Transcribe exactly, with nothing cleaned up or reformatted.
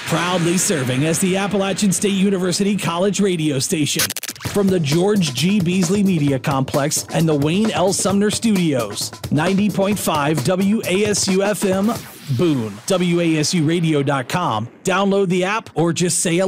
Proudly serving as the Appalachian State University College radio station. From the George G. Beasley Media Complex and the Wayne L. Sumner Studios. ninety point five W A S U F M, Boone. W A S U radio dot com. Download the app or just say